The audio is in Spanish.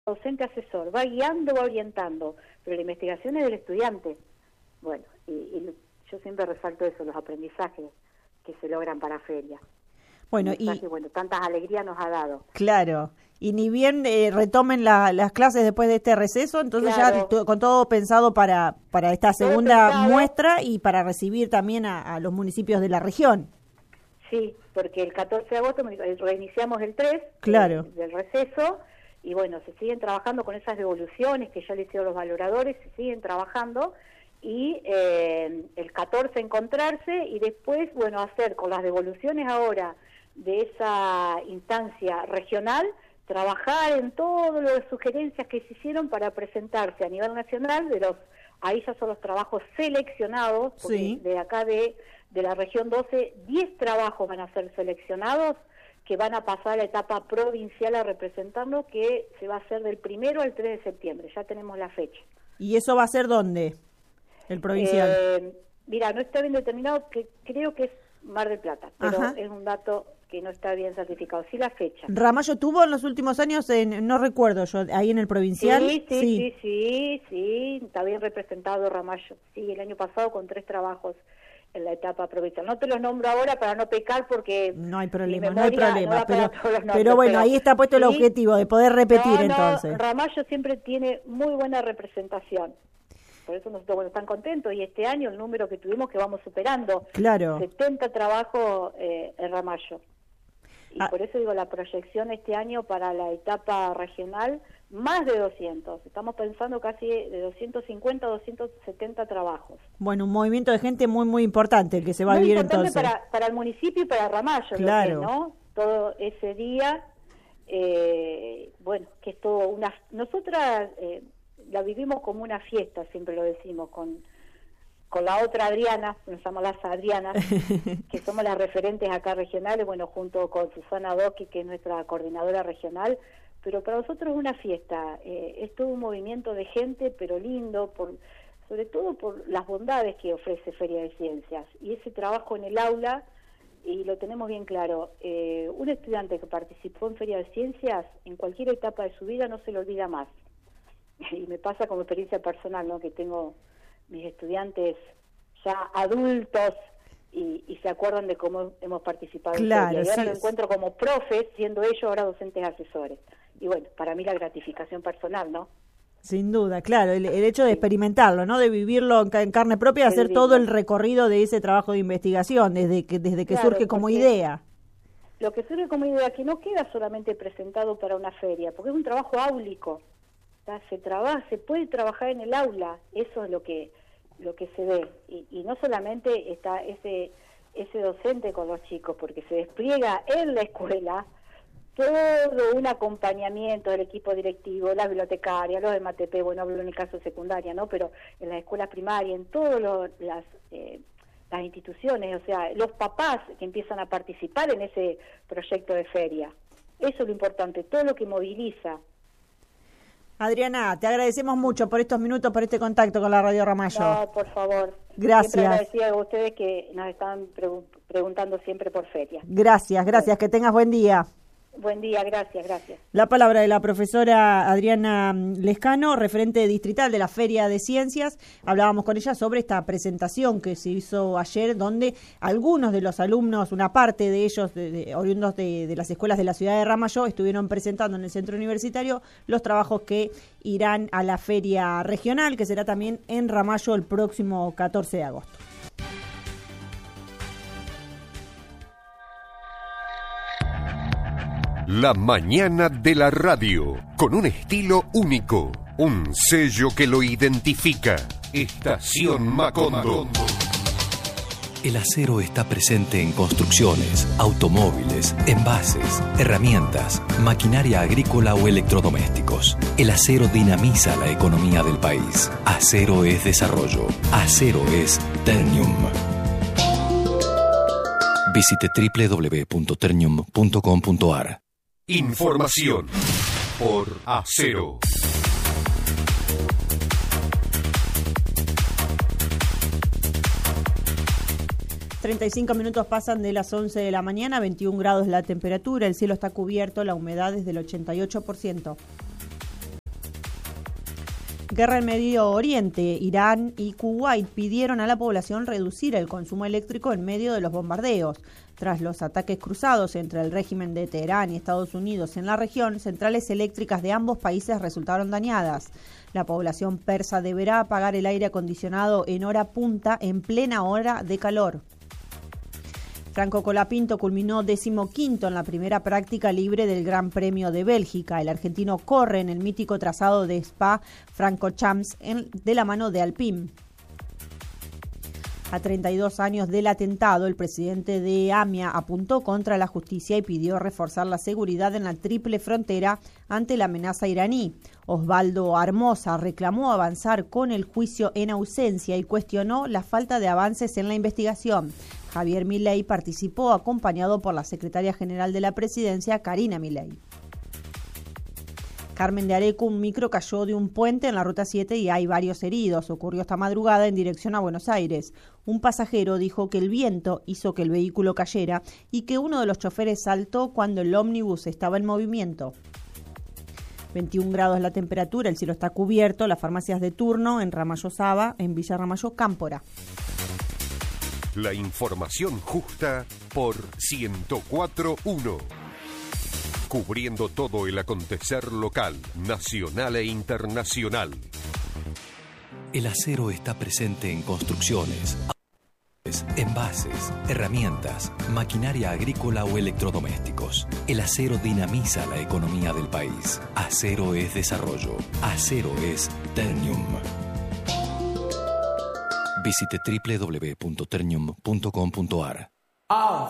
docente asesor, va guiando, va orientando, pero la investigación es del estudiante. Bueno, y yo siempre resalto eso, los aprendizajes que se logran para feria. Bueno, Bueno, tantas alegrías nos ha dado. Claro, y ni bien retomen las clases después de este receso, entonces claro, ya con todo pensado para esta segunda muestra y para recibir también a los municipios de la región. Sí, porque el 14 de agosto reiniciamos el 3 claro. Del receso, y bueno, se siguen trabajando con esas devoluciones que ya le hicieron los valoradores, se siguen trabajando, y el 14 encontrarse, y después, bueno, hacer con las devoluciones ahora de esa instancia regional, trabajar en todas las sugerencias que se hicieron para presentarse a nivel nacional, ahí ya son los trabajos seleccionados, porque sí. de acá de la región 12, 10 trabajos van a ser seleccionados, que van a pasar a la etapa provincial a representarnos, que se va a hacer del 1 al 3 de septiembre, ya tenemos la fecha. ¿Y eso va a ser dónde? El provincial. Mira, no está bien determinado, que creo que es Mar del Plata, pero es un dato que no está bien certificado. Sí, la fecha. ¿Ramallo tuvo en los últimos años, no recuerdo yo, ahí en el provincial? Sí, está bien representado Ramallo. Sí, el año pasado con 3 trabajos en la etapa provincial. No te los nombro ahora para no pecar porque... No hay problema, no pero bueno, ahí está puesto el objetivo de poder repetir entonces. Ramallo siempre tiene muy buena representación. Por eso nosotros están contentos, y este año el número que tuvimos que vamos superando, claro. 70 trabajos en Ramallo. Y por eso digo, la proyección este año para la etapa regional, más de 200. Estamos pensando casi de 250 a 270 trabajos. Bueno, un movimiento de gente muy, muy importante el que se va a vivir entonces. Para el municipio y para Ramallo, claro. ¿no? Todo ese día, bueno, que es todo una... Nosotras... la vivimos como una fiesta, siempre lo decimos, con la otra Adriana, nos llamamos las Adrianas, que somos las referentes acá regionales, bueno, junto con Susana Doki, que es nuestra coordinadora regional, pero para nosotros es una fiesta, es todo un movimiento de gente, pero lindo, sobre todo por las bondades que ofrece Feria de Ciencias, y ese trabajo en el aula, y lo tenemos bien claro, un estudiante que participó en Feria de Ciencias, en cualquier etapa de su vida no se lo olvida más. Y me pasa como experiencia personal, ¿no? Que tengo mis estudiantes ya adultos y se acuerdan de cómo hemos participado claro, en feria. Y ahora sí, lo encuentro como profes, siendo ellos ahora docentes asesores. Y bueno, para mí la gratificación personal, ¿no? Sin duda, claro, el hecho de experimentarlo, ¿no? De vivirlo en carne propia, hacer todo el recorrido de ese trabajo de investigación, desde que claro, surge como idea. Lo que surge como idea, que no queda solamente presentado para una feria, porque es un trabajo áulico. Se puede trabajar en el aula, eso es lo que se ve, y no solamente está ese docente con los chicos, porque se despliega en la escuela todo un acompañamiento del equipo directivo, la bibliotecaria, los de MATP, bueno, hablo en el caso de secundaria, ¿no? Pero en las escuelas primarias, en todas las instituciones, o sea, los papás que empiezan a participar en ese proyecto de feria, eso es lo importante, todo lo que moviliza. Adriana, te agradecemos mucho por estos minutos, por este contacto con la Radio Ramallo. No, por favor. Gracias. Siempre agradecida a ustedes que nos están preguntando siempre por feria. Gracias, bueno. Que tengas buen día. Buen día, gracias. La palabra de la profesora Adriana Lescano, referente distrital de la Feria de Ciencias. Hablábamos con ella sobre esta presentación que se hizo ayer, donde algunos de los alumnos, una parte de ellos, oriundos de las escuelas de la ciudad de Ramallo, estuvieron presentando en el centro universitario los trabajos que irán a la feria regional, que será también en Ramallo el próximo 14 de agosto. La mañana de la radio, con un estilo único, un sello que lo identifica. Estación Macondo. El acero está presente en construcciones, automóviles, envases, herramientas, maquinaria agrícola o electrodomésticos. El acero dinamiza la economía del país. Acero es desarrollo. Acero es Ternium. Visite www.ternium.com.ar. Información por Acero. 35 minutos pasan de las 11 de la mañana, 21 grados la temperatura, el cielo está cubierto, la humedad es del 88%. Guerra en Medio Oriente. Irán y Kuwait pidieron a la población reducir el consumo eléctrico en medio de los bombardeos. Tras los ataques cruzados entre el régimen de Teherán y Estados Unidos en la región, centrales eléctricas de ambos países resultaron dañadas. La población persa deberá apagar el aire acondicionado en hora punta en plena hora de calor. Franco Colapinto culminó 15º en la primera práctica libre del Gran Premio de Bélgica. El argentino corre en el mítico trazado de Spa-Francorchamps de la mano de Alpine. A 32 años del atentado, el presidente de AMIA apuntó contra la justicia y pidió reforzar la seguridad en la triple frontera ante la amenaza iraní. Osvaldo Armoza reclamó avanzar con el juicio en ausencia y cuestionó la falta de avances en la investigación. Javier Milei participó acompañado por la secretaria general de la presidencia, Karina Milei. Carmen de Areco, un micro cayó de un puente en la Ruta 7 y hay varios heridos. Ocurrió esta madrugada en dirección a Buenos Aires. Un pasajero dijo que el viento hizo que el vehículo cayera y que uno de los choferes saltó cuando el ómnibus estaba en movimiento. 21 grados la temperatura, el cielo está cubierto, las farmacias de turno en Ramallo Saba, en Villa Ramallo, Cámpora. La información justa por 104.1. Cubriendo todo el acontecer local, nacional e internacional. El acero está presente en construcciones, envases, herramientas, maquinaria agrícola o electrodomésticos. El acero dinamiza la economía del país. Acero es desarrollo. Acero es Ternium. Visite www.ternium.com.ar.